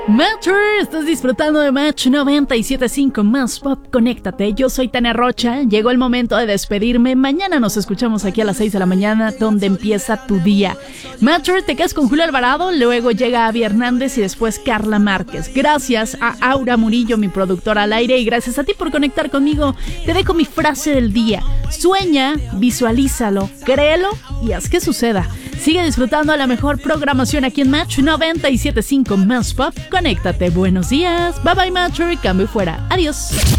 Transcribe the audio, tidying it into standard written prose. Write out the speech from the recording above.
Matcher, estás disfrutando de Match 97.5 Más Pop. Conéctate, yo soy Tania Rocha. Llegó el momento de despedirme. Mañana nos escuchamos aquí a las 6 de la mañana, donde empieza tu día. Matcher, te quedas con Julio Alvarado, luego llega Avi Hernández y después Carla Márquez. Gracias a Aura Murillo, mi productora al aire, y gracias a ti por conectar conmigo. Te dejo mi frase del día: sueña, visualízalo, créelo y haz que suceda. Sigue disfrutando de la mejor programación aquí en Match 97.5 Más Pop. Conéctate. Buenos días. Bye bye, Matcher. Cambio fuera. Adiós.